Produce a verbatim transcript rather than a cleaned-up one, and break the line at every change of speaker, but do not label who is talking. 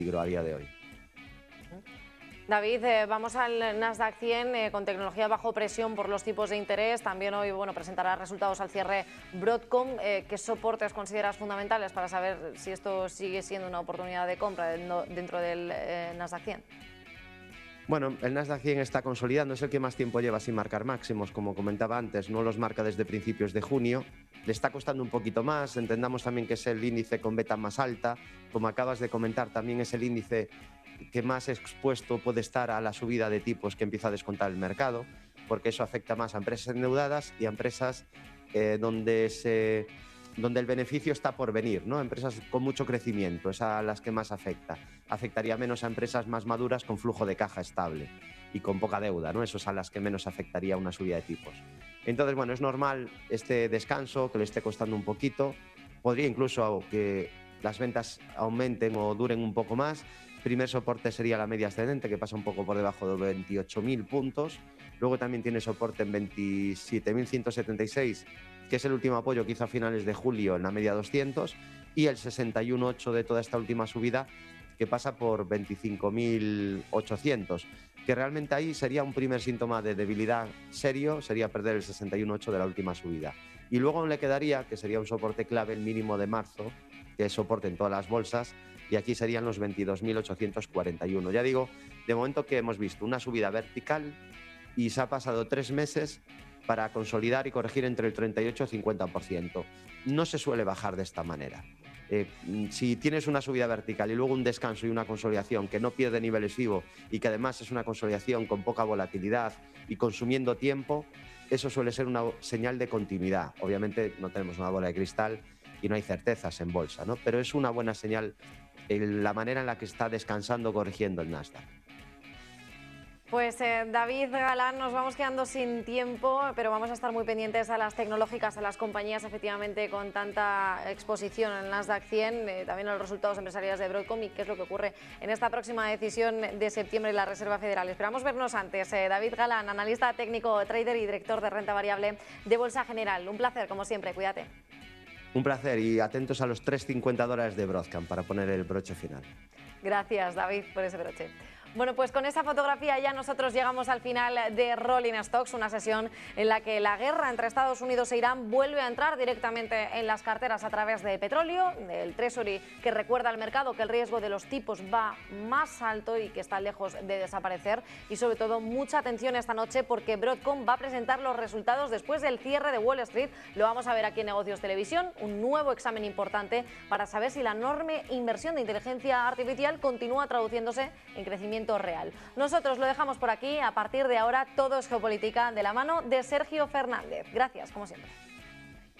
peligro a día de hoy.
David, eh, vamos al Nasdaq cien eh, con tecnología bajo presión por los tipos de interés. También hoy bueno, presentará resultados al cierre Broadcom. Eh, ¿Qué soportes consideras fundamentales para saber si esto sigue siendo una oportunidad de compra dentro del eh, Nasdaq cien?
Bueno, el Nasdaq cien está consolidando, es el que más tiempo lleva sin marcar máximos, como comentaba antes, no los marca desde principios de junio. Le está costando un poquito más, entendamos también que es el índice con beta más alta, como acabas de comentar, también es el índice que más expuesto puede estar a la subida de tipos que empieza a descontar el mercado, porque eso afecta más a empresas endeudadas y a empresas eh, donde, se, donde el beneficio está por venir, ¿no? Empresas con mucho crecimiento, es a las que más afecta. Afectaría menos a empresas más maduras con flujo de caja estable y con poca deuda, ¿no? Eso es a las que menos afectaría una subida de tipos. Entonces, bueno, es normal este descanso, que le esté costando un poquito. Podría incluso que las ventas aumenten o duren un poco más. Primer soporte sería la media ascendente, que pasa un poco por debajo de veintiocho mil puntos. Luego también tiene soporte en veintisiete mil ciento setenta y seis, que es el último apoyo que hizo a finales de julio en la media doscientos, y el sesenta y uno coma ocho de toda esta última subida, que pasa por veinticinco mil ochocientos, que realmente ahí sería un primer síntoma de debilidad serio, sería perder el sesenta y uno coma ocho de la última subida. Y luego aún le quedaría, que sería un soporte clave, el mínimo de marzo, que es soporte en todas las bolsas, y aquí serían los veintidós mil ochocientos cuarenta y uno. Ya digo, de momento que hemos visto una subida vertical y se ha pasado tres meses para consolidar y corregir entre el treinta y ocho y cincuenta por ciento. No se suele bajar de esta manera. Eh, si tienes una subida vertical y luego un descanso y una consolidación que no pierde niveles FIBO y que además es una consolidación con poca volatilidad y consumiendo tiempo, eso suele ser una señal de continuidad. Obviamente no tenemos una bola de cristal y no hay certezas en bolsa, ¿no? Pero es una buena señal en la manera en la que está descansando, corrigiendo el Nasdaq.
Pues eh, David Galán, nos vamos quedando sin tiempo, pero vamos a estar muy pendientes a las tecnológicas, a las compañías efectivamente con tanta exposición en el Nasdaq cien, eh, también a los resultados empresariales de Broadcom y qué es lo que ocurre en esta próxima decisión de septiembre de la Reserva Federal. Esperamos vernos antes. Eh, David Galán, analista técnico, trader y director de renta variable de Bolsa General. Un placer, como siempre, cuídate.
Un placer y atentos a los tres cincuenta dólares de Broadcom para poner el broche final.
Gracias, David, por ese broche. Bueno, pues con esa fotografía ya nosotros llegamos al final de Rolling Stocks, una sesión en la que la guerra entre Estados Unidos e Irán vuelve a entrar directamente en las carteras a través de petróleo, del Treasury, que recuerda al mercado que el riesgo de los tipos va más alto y que está lejos de desaparecer, y sobre todo mucha atención esta noche porque Broadcom va a presentar los resultados después del cierre de Wall Street. Lo vamos a ver aquí en Negocios Televisión, un nuevo examen importante para saber si la enorme inversión de inteligencia artificial continúa traduciéndose en crecimiento real. Nosotros lo dejamos por aquí. A partir de ahora todo es geopolítica de la mano de Sergio Fernández. Gracias, como siempre.